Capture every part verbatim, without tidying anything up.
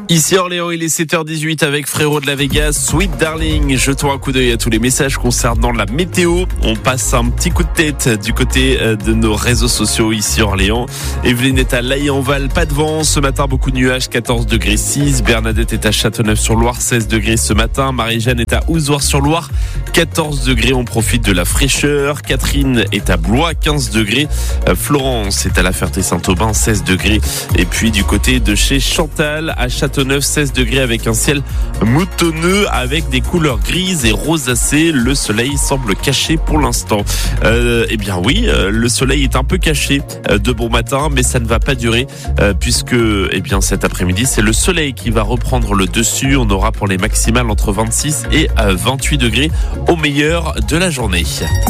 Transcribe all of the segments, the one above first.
Ici Orléans, il est sept heures dix-huit avec Frérot de la Vega, Sweet Darling. Jetons un coup d'œil à tous les messages concernant la météo. On passe un petit coup de tête du côté de nos réseaux sociaux ici Orléans. Evelyne est à Laye-en-Val, pas de vent. Ce matin, beaucoup de nuages, quatorze degrés six. Bernadette est à Châteauneuf-sur-Loire, seize degrés ce matin. Marie-Jeanne est à Ouzouar-sur-Loire, quatorze degrés. On profite de la fraîcheur. Catherine est à Blois, quinze degrés. Florence est à La Ferté-Saint-Aubin, seize degrés. Et puis du côté de chez Chantal, à Châteauneuf, seize degrés avec un ciel moutonneux avec des couleurs grises et rosacées. Le soleil semble caché pour l'instant. Euh, eh bien oui, euh, le soleil est un peu caché euh, de bon matin, mais ça ne va pas durer euh, puisque eh bien cet après-midi, c'est le soleil qui va reprendre le dessus. On aura pour les maximales entre vingt-six et vingt-huit degrés au meilleur de la journée.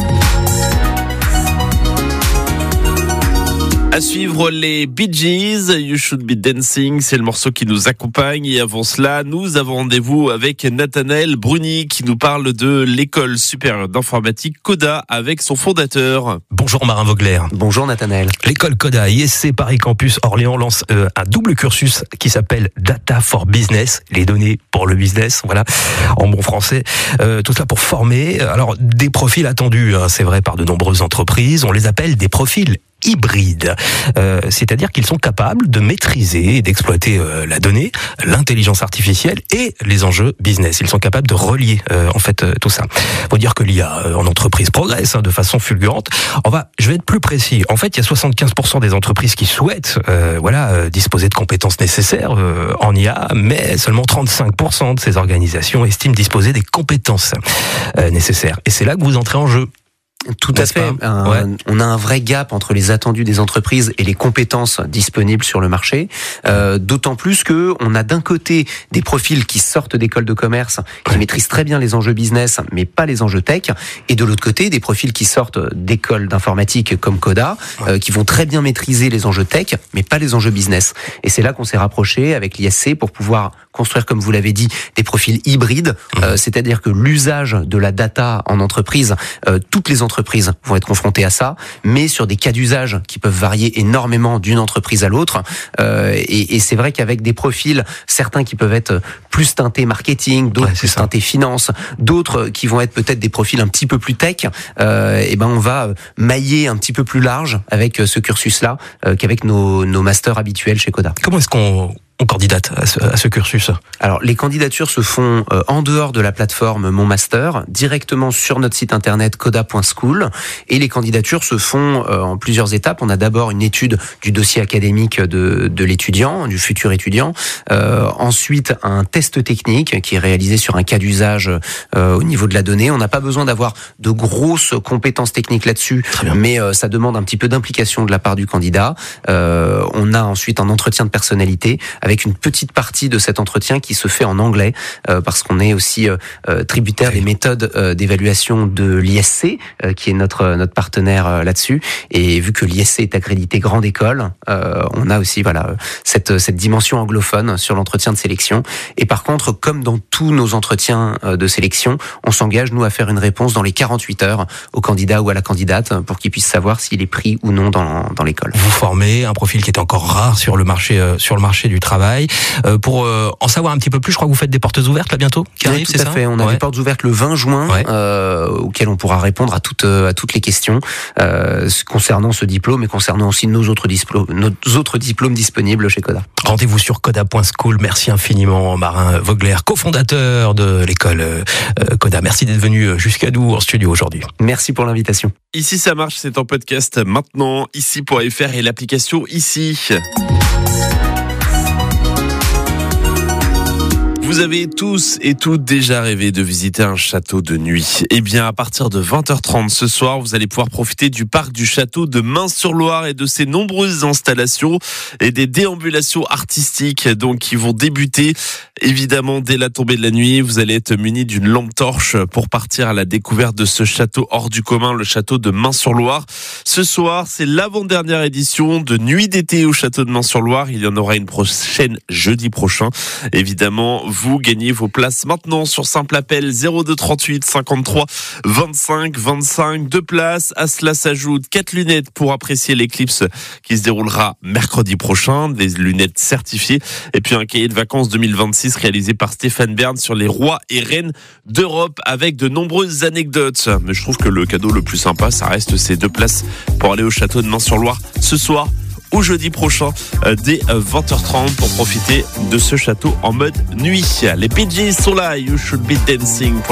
À suivre les Bee Gees, You Should Be Dancing, c'est le morceau qui nous accompagne. Et avant cela, nous avons rendez-vous avec Nathanaël Bruni qui nous parle de l'école supérieure d'informatique Coda avec son fondateur. Bonjour Marin Vogler. Bonjour Nathanaël. L'école Coda I S C Paris Campus Orléans lance euh, un double cursus qui s'appelle Data for Business, les données pour le business, voilà, en bon français. Euh, tout ça pour former, alors des profils attendus, hein, c'est vrai, par de nombreuses entreprises. On les appelle des profils hybrides, euh, c'est-à-dire qu'ils sont capables de maîtriser et d'exploiter euh, la donnée, l'intelligence artificielle et les enjeux business. Ils sont capables de relier euh, en fait euh, tout ça. Faut dire que l'I A euh, en entreprise progresse hein, de façon fulgurante. On va, je vais être plus précis. En fait, il y a soixante-quinze pour cent des entreprises qui souhaitent, euh, voilà, euh, disposer de compétences nécessaires euh, en I A, mais seulement trente-cinq pour cent de ces organisations estiment disposer des compétences euh, nécessaires. Et c'est là que vous entrez en jeu. Tout à fait. Un, ouais. On a un vrai gap entre les attendus des entreprises et les compétences disponibles sur le marché. Euh, d'autant plus que on a d'un côté des profils qui sortent d'écoles de commerce, qui ouais. maîtrisent très bien les enjeux business, mais pas les enjeux tech, et de l'autre côté des profils qui sortent d'écoles d'informatique comme Coda, ouais. euh, qui vont très bien maîtriser les enjeux tech, mais pas les enjeux business. Et c'est là qu'on s'est rapproché avec l'I S C pour pouvoir construire, comme vous l'avez dit, des profils hybrides, mmh. euh, c'est-à-dire que l'usage de la data en entreprise, euh, toutes les entreprises entreprises vont être confrontées à ça, mais sur des cas d'usage qui peuvent varier énormément d'une entreprise à l'autre. Euh, et, et c'est vrai qu'avec des profils, certains qui peuvent être plus teintés marketing, d'autres ouais, plus ça. teintés finance, d'autres qui vont être peut-être des profils un petit peu plus tech, euh, et ben on va mailler un petit peu plus large avec ce cursus-là euh, qu'avec nos, nos masters habituels chez Coda. Comment est-ce qu'on on candidate à ce, à ce cursus? Alors, les candidatures se font euh, en dehors de la plateforme Mon Master, directement sur notre site internet coda point school, et les candidatures se font euh, en plusieurs étapes. On a d'abord une étude du dossier académique de, de l'étudiant, du futur étudiant, euh, ensuite un test technique qui est réalisé sur un cas d'usage euh, au niveau de la donnée. On n'a pas besoin d'avoir de grosses compétences techniques là-dessus, mais euh, ça demande un petit peu d'implication de la part du candidat. Euh, on a ensuite un entretien de personnalité avec une petite partie de cet entretien qui se fait en anglais, euh, parce qu'on est aussi euh, tributaire oui. des méthodes euh, d'évaluation de l'I S C, euh, qui est notre notre partenaire euh, là-dessus. Et vu que l'I S C est accrédité grande école, euh, on a aussi voilà cette cette dimension anglophone sur l'entretien de sélection. Et par contre, comme dans tous nos entretiens euh, de sélection, on s'engage nous à faire une réponse dans les quarante-huit heures au candidat ou à la candidate pour qu'il puisse savoir s'il est pris ou non dans dans l'école. Vous formez un profil qui est encore rare sur le marché euh, sur le marché du travail. Euh, pour euh, en savoir un petit peu plus, je crois que vous faites des portes ouvertes là bientôt qui oui, arrivent, tout c'est à ça fait. On a ouais. des portes ouvertes le vingt juin, ouais. euh, auxquelles on pourra répondre à toutes à toutes les questions euh, concernant ce diplôme et concernant aussi nos autres diplômes, nos autres diplômes disponibles chez Coda. Rendez-vous sur coda point school. Merci infiniment, Marin Vogler, cofondateur de l'école euh, Coda. Merci d'être venu jusqu'à nous en studio aujourd'hui. Merci pour l'invitation. Ici ça marche, c'est en podcast maintenant. Ici point F R et l'application Ici. Vous avez tous et toutes déjà rêvé de visiter un château de nuit. Eh bien, à partir de vingt heures trente ce soir, vous allez pouvoir profiter du parc du château de Mains-sur-Loire et de ses nombreuses installations et des déambulations artistiques donc qui vont débuter évidemment dès la tombée de la nuit. Vous allez être muni d'une lampe torche pour partir à la découverte de ce château hors du commun, le château de Mains-sur-Loire. Ce soir, c'est l'avant-dernière édition de Nuit d'été au château de Mains-sur-Loire. Il y en aura une prochaine jeudi prochain. Évidemment, vous vous gagnez vos places maintenant sur simple appel zéro deux trente-huit cinquante-trois vingt-cinq vingt-cinq. Deux places. À cela s'ajoute quatre lunettes pour apprécier l'éclipse qui se déroulera mercredi prochain. Des lunettes certifiées. Et puis un cahier de vacances deux mille vingt-six réalisé par Stéphane Bern sur les rois et reines d'Europe avec de nombreuses anecdotes. Mais je trouve que le cadeau le plus sympa, ça reste ces deux places pour aller au château de Main-sur-Loire ce soir ou jeudi prochain dès vingt heures trente pour profiter de ce château en mode nuit. Les Bee Gees sont là, You Should Be Dancing. Pour